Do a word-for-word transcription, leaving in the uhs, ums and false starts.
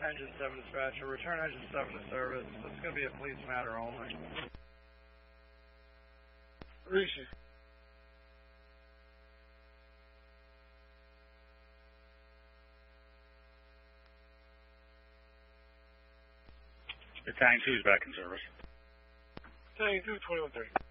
Engine seven dispatcher, return Engine seven to service. It's going to be a police matter only. Rishi. Battalion two is back in service. Battalion two, twenty-one thirty.